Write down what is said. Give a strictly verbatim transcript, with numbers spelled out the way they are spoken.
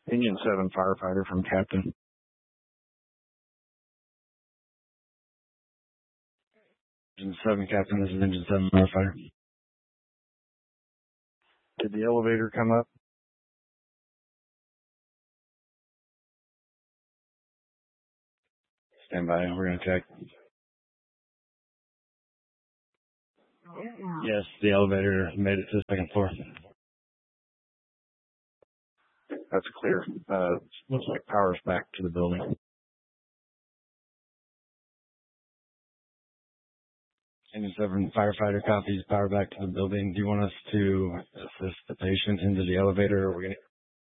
Engine seven firefighter from Captain. Engine seven Captain, this is Engine seven firefighter. Did the elevator come up? Stand by, we're going to check. Yes, the elevator made it to the second floor. That's clear. Uh, looks like power's back to the building. Engine seven firefighter copies, power back to the building. Do you want us to assist the patient into the elevator, or we're going to